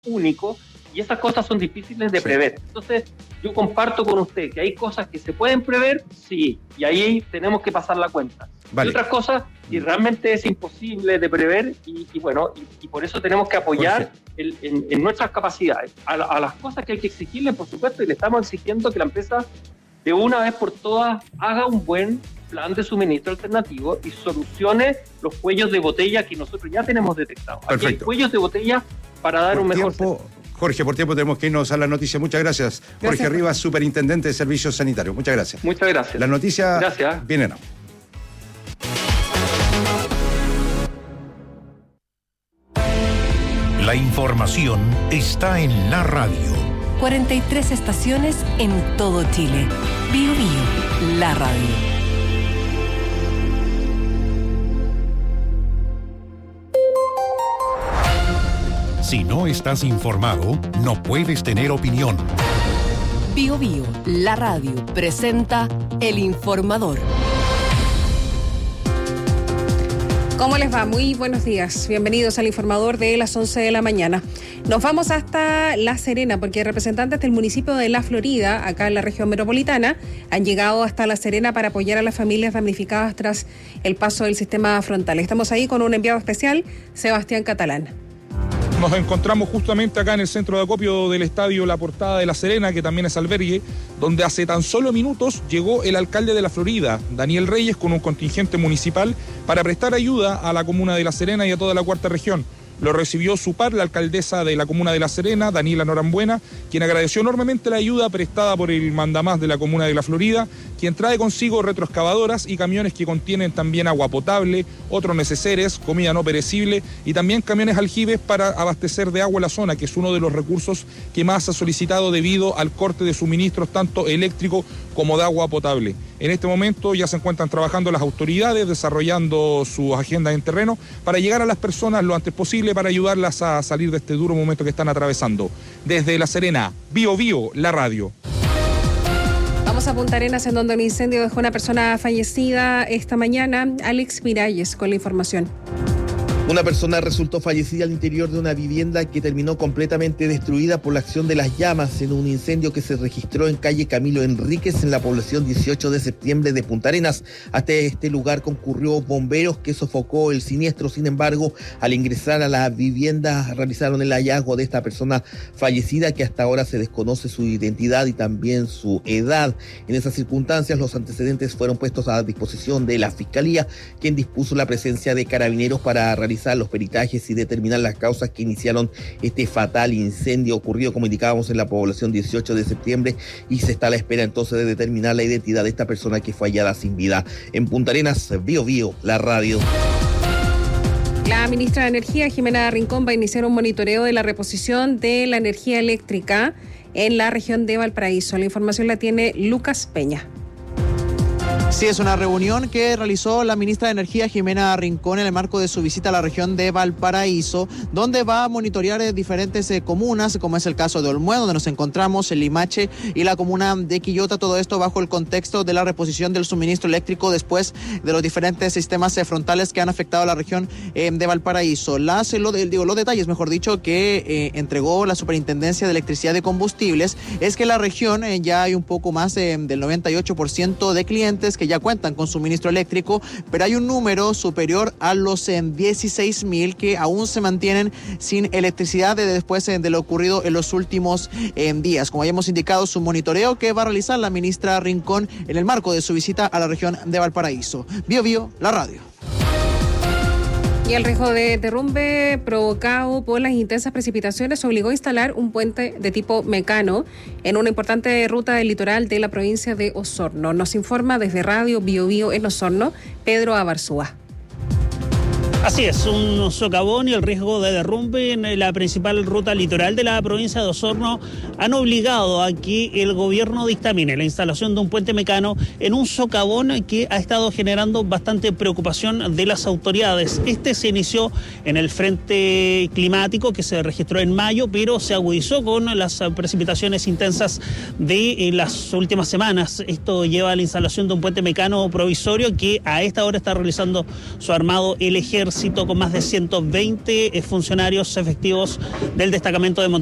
único, y esas cosas son difíciles de prever. Entonces, yo comparto con usted que hay cosas que se pueden prever, sí, y ahí tenemos que pasar la cuenta. Vale. Y otras cosas, y realmente es imposible de prever, y por eso tenemos que apoyar en nuestras capacidades. A las cosas que hay que exigirle, por supuesto, y le estamos exigiendo que la empresa, de una vez por todas, haga un buen plan de suministro alternativo y solucione los cuellos de botella que nosotros ya tenemos detectados. Aquí hay cuellos de botella para dar un mejor servicio. Jorge, por tiempo tenemos que irnos a la noticia. Muchas gracias. Jorge Rivas, superintendente de Servicios Sanitarios. Muchas gracias. Muchas gracias. La noticia viene ahora. La información está en la radio. 43 estaciones en todo Chile. Bio Bio, la radio. Si no estás informado, no puedes tener opinión. Bio Bio, la radio, presenta El Informador. ¿Cómo les va? Muy buenos días. Bienvenidos al Informador de las 11 de la mañana. Nos vamos hasta La Serena porque representantes del municipio de La Florida, acá en la región metropolitana, han llegado hasta La Serena para apoyar a las familias damnificadas tras el paso del sistema frontal. Estamos ahí con un enviado especial, Sebastián Catalán. Nos encontramos justamente acá en el centro de acopio del estadio La Portada de La Serena, que también es albergue, donde hace tan solo minutos llegó el alcalde de La Florida, Daniel Reyes, con un contingente municipal para prestar ayuda a la comuna de La Serena y a toda la cuarta región. Lo recibió su par, la alcaldesa de la comuna de La Serena, Daniela Norambuena, quien agradeció enormemente la ayuda prestada por el mandamás de la comuna de La Florida, quien trae consigo retroexcavadoras y camiones que contienen también agua potable, otros neceseres, comida no perecible y también camiones aljibes para abastecer de agua la zona, que es uno de los recursos que más ha solicitado debido al corte de suministros tanto eléctrico como de agua potable. En este momento ya se encuentran trabajando las autoridades, desarrollando sus agendas en terreno para llegar a las personas lo antes posible para ayudarlas a salir de este duro momento que están atravesando. Desde La Serena, Bio Bio, la radio. Vamos a Punta Arenas, en donde un incendio dejó una persona fallecida esta mañana. Alex Miralles con la información. Una persona resultó fallecida al interior de una vivienda que terminó completamente destruida por la acción de las llamas en un incendio que se registró en calle Camilo Enríquez en la población 18 de septiembre de Punta Arenas. Hasta este lugar concurrió bomberos que sofocó el siniestro. Sin embargo, al ingresar a la vivienda realizaron el hallazgo de esta persona fallecida, que hasta ahora se desconoce su identidad y también su edad. En esas circunstancias, los antecedentes fueron puestos a disposición de la Fiscalía, quien dispuso la presencia de carabineros para realizar los peritajes y determinar las causas que iniciaron este fatal incendio ocurrido, como indicábamos, en la población 18 de septiembre, y se está a la espera entonces de determinar la identidad de esta persona que fue hallada sin vida. En Punta Arenas, Bio Bio, la radio. La ministra de Energía, Jimena Rincón, va a iniciar un monitoreo de la reposición de la energía eléctrica en la región de Valparaíso. La información la tiene Lucas Peña. Sí, es una reunión que realizó la ministra de Energía, Jimena Rincón, en el marco de su visita a la región de Valparaíso, donde va a monitorear diferentes comunas, como es el caso de Olmué, donde nos encontramos, el Limache y la comuna de Quillota, todo esto bajo el contexto de la reposición del suministro eléctrico después de los diferentes sistemas frontales que han afectado a la región de Valparaíso. Los detalles, mejor dicho, que entregó la Superintendencia de Electricidad y Combustibles es que la región ya hay un poco más del 98% de clientes que ya cuentan con suministro eléctrico, pero hay un número superior a los 16,000 que aún se mantienen sin electricidad después de lo ocurrido en los últimos días. Como ya hemos indicado, su monitoreo que va a realizar la ministra Rincón en el marco de su visita a la región de Valparaíso. Bio Bio, la radio. Y el riesgo de derrumbe provocado por las intensas precipitaciones obligó a instalar un puente de tipo mecano en una importante ruta del litoral de la provincia de Osorno. Nos informa desde Radio Bio Bio en Osorno, Pedro Abarzúa. Así es, un socavón y el riesgo de derrumbe en la principal ruta litoral de la provincia de Osorno han obligado a que el gobierno dictamine la instalación de un puente mecano en un socavón que ha estado generando bastante preocupación de las autoridades. Este se inició en el frente climático que se registró en mayo, pero se agudizó con las precipitaciones intensas de las últimas semanas. Esto lleva a la instalación de un puente mecano provisorio que a esta hora está realizando su armado el ejército. ejército con más de 120 funcionarios efectivos del destacamento de